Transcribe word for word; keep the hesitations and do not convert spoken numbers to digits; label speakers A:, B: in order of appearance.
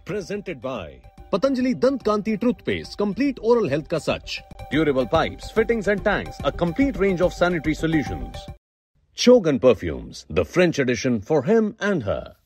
A: Presented by Patanjali Dant Kanti Toothpaste, complete oral health ka sach. Durable pipes, fittings and tanks, a complete range of sanitary solutions. Chogan Perfumes, the French edition for him and her.